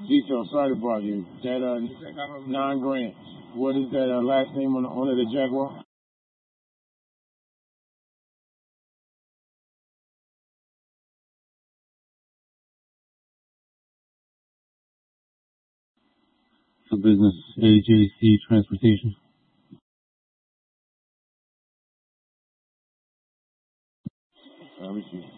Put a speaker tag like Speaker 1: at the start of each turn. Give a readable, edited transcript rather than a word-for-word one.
Speaker 1: Detail, sorry to bother you. That 9 grand. What is that last name on the owner of the Jaguar?
Speaker 2: For business, AJC Transportation.
Speaker 1: Let me see.